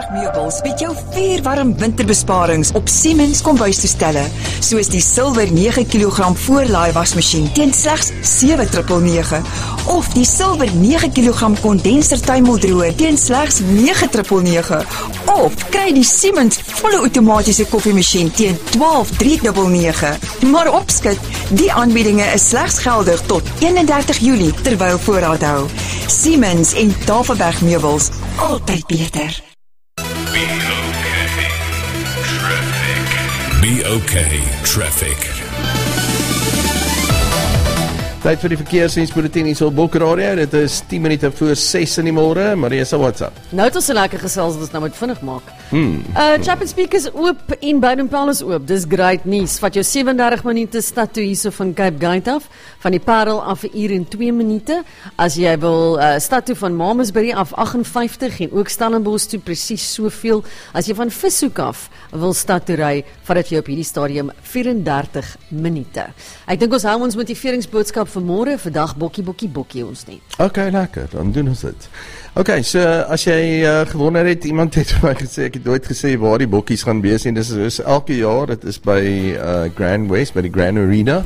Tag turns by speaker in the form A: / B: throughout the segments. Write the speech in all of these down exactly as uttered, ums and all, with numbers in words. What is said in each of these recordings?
A: Tafelberg Meubels bied jou vier warm winterbesparings op Siemens kombuistoestelle, soos die silwer nege kilogram voorlaai wasmasjien teen slegs sewe nege nege of die silwer nege kilogram kondenser tuimeldroër teen slegs nege nege nege of kry die Siemens volle outomatiese koffiemasjien teen twaalf drie nege nege. Maar opskit, die aanbiedinge is slegs geldig tot eenendertig Julie terwyl voorraad hou. Siemens en Tafelberg Meubels, altyd beter.
B: Be okay, traffic.
C: Tyd vir die verkeersdiensbulletin hier op Bokradio. Dit is tien minute voor ses in die môre. Marisa, what's up?
D: Nou het ons so lekker gesels, ons nou moet vinnig maak.
C: Hmm.
D: Uh, Chapel Speak is oop en Bedenpaal is oop. Dis great nuus. Vat jou sewendertig minute stad toe hierso van Cape Gate af, van die Parel af 'n uur en twee minute. As jy wil uh, stad toe van Mamasbury af agt en vyftig en ook Stellenbosch toe presies soveel. As jy van Vishoek af wil stad toe ry, vat dit jou op hierdie stadium vyf-en-dertig minute. Ek dink ons hou ons motiveringsboodskap vir môre, vandag bokkie bokkie bokkie ons net.
C: Okay, lekker, dan doen ons dit. Okay, so as jy uh, gewonder het, iemand het vir my gesê, ek het nooit gesê waar die bokkies gaan wees en dis is elke jaar, dit is by uh, Grand West, by die Grand Arena,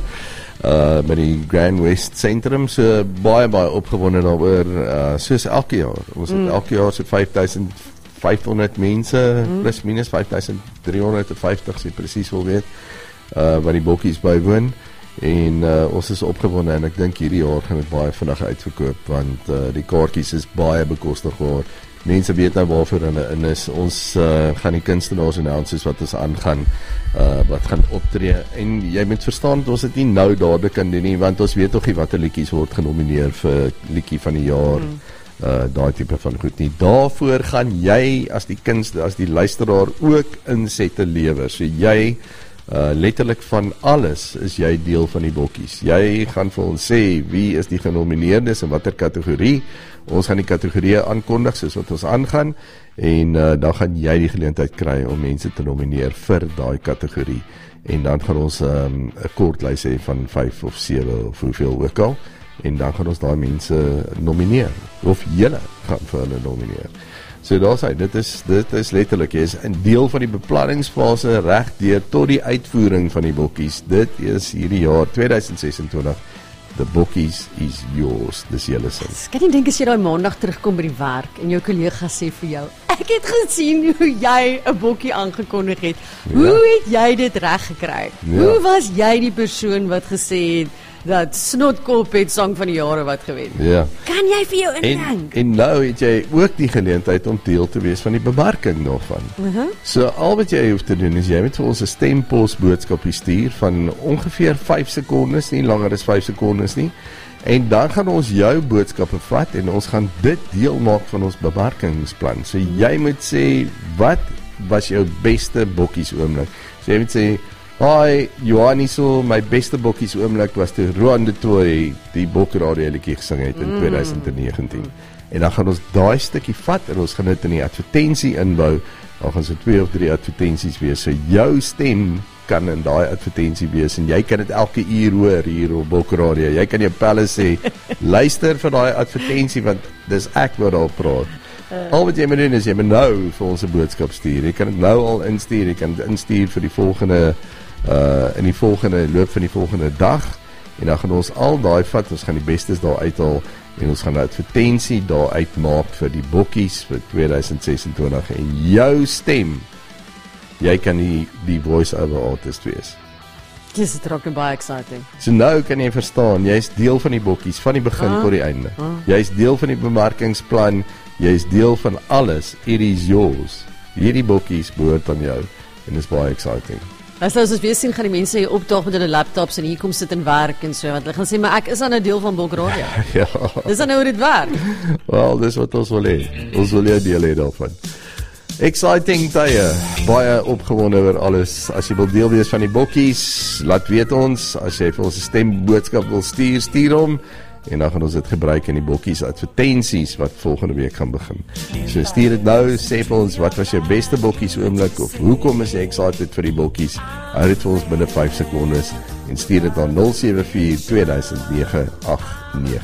C: uh, by die Grand West Centrum, so baie baie opgewonde daaroor, uh, soos elke jaar. Ons het mm. elke jaar so vyf duisend vyfhonderd mense, mm. plus minus vyf duisend drie honderd vyftig, as jy presies wil weet, uh, wat die bokkies bywoon. En uh, ons is opgewonde en ek dink hierdie jaar gaan dit baie vinnig uitverkoop, want uh, die kaartjies is baie bekostigbaar. Mense weet nou waarvoor hulle in is. Ons uh, gaan die kunstenaars announces wat ons aangaan, uh, wat gaan optree. En jy moet verstaan, ons het nie nou dadelik kan doen nie, want ons weet nog nie wat die liedjies word genomineer vir liedjie van die jaar. Mm. Uh, daai tipe van goed nie. Daarvoor gaan jy as die kunste, as die luisteraar ook insette lewer. So jy Uh, letterlik van alles is jy deel van die bokkies. Jy gaan vir ons sê wie is die genomineerdes en watter kategorie. Ons gaan die kategorieë aankondig soos wat ons aangaan en uh, dan gaan jy die geleentheid kry om mense te nomineer vir daai kategorie. En dan gaan ons 'n um, kort lys hê van vyf of sewe of hoeveel ook al en dan gaan ons daai mense nomineer of julle gaan vir hulle nomineer. So daar sê, dit is, dit is letterlik, jy is een deel van die beplanningsfase reg deur tot die uitvoering van die bokkies. Dit is hierdie jaar tweeduisend sesentwintig, the bokkies is yours, dis julle sin.
D: Kan jy dink as jy daai maandag terugkom by die werk en jou kollega sê vir jou, ek het gesien hoe jy 'n bokkie aangekondig het, hoe ja. het jy dit reg gekry? Ja. Hoe was jy die persoon wat gesê het, dat Snotkop het sang van die jare wat gewen.
C: Ja.
D: Kan jy vir jou indink?
C: En, en nou het jy ook die geleentheid om deel te wees van die bemarking daarvan. Uh-huh. So al wat jy hoef te doen is jy moet vir ons 'n stempos boodskap stuur van ongeveer vyf sekondes, nie langer as vyf sekondes nie. En dan gaan ons jou boodskappe vat en ons gaan dit deel maak van ons bemarkingsplan. So jy moet sê, wat was jou beste bokkies oomblik? So jy moet sê, hi, Johannie, so my beste bokkies oomblik was toe Roan de Toy die Bokradio liedjie gesing het in mm. tweeduisend negentien. En dan gaan ons daai stukkie vat en ons gaan dit in die advertensie inbou. Dan gaan so twee of drie advertensies wees. So jou stem kan in daai advertensie wees en jy kan dit elke uur hoor hier op Bokradio. Jy kan jou pelle sê, luister vir daai advertensie want dis ek wat daar praat. Uh, al wat jy moet doen is jy moet nou vir ons 'n boodskap stuur. Jy kan dit nou al instuur. Jy kan dit instuur vir die volgende Uh, in die volgende loop van die volgende dag en dan gaan ons al daai vat, ons gaan die bestes daar uithaal en ons gaan 'n advertensie daar uitmaak vir die bokkies vir tweeduisend sesentwintig en jou stem, jy kan die, die voice-over artist wees.
D: Dis het raak baie exciting.
C: So nou kan jy verstaan, jy is deel van die bokkies van die begin ah, tot die einde. Ah. Jy is deel van die bemarkingsplan, jy is deel van alles, it is yours. Hierdie bokkies behoort aan jou en dis baie exciting.
D: As nou soos weer sien, gaan die mense hier opdaag met hulle laptops en hier kom sit en werk en so, want hulle gaan sê, maar ek is aan 'n deel van Bokradio. Ja. Dis dan nou hoe dit werk.
C: Wel, dis wat ons wil hê. Ons wil jy deel hê daarvan. Exciting tye, baie opgewonde oor alles. As jy wil deel wees van die bokkies, laat weet ons. As jy vir ons 'n stemboodskap wil stuur, stuur hom. En dan gaan ons dit gebruik in die bokkies advertensies wat volgende week gaan begin. So stuur dit nou, sê vir ons wat was jou beste bokkies oomblik of hoekom is jy excited vir die bokkies? Hou dit vir ons binne vyf sekondes en stuur dit aan nul sewe vier twee duisend nege agt nege.